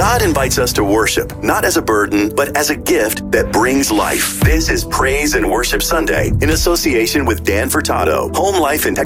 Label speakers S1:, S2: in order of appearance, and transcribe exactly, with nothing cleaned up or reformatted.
S1: God invites us to worship, not as a burden, but as a gift that brings life. This is Praise and Worship Sunday in association with Dan Furtado, Home Life and